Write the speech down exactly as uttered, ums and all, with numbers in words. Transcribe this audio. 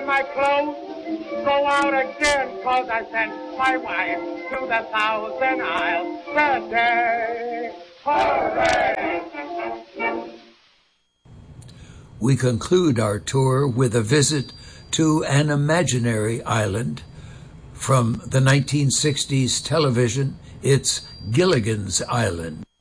my clothes, go out again, cause I sent my wife to the Thousand Isles today. Hooray! We conclude our tour with a visit to an imaginary island. From the nineteen sixties television, it's Gilligan's Island.